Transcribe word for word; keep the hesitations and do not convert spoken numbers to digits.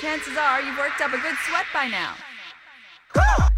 Chances are you've worked up a good sweat by now.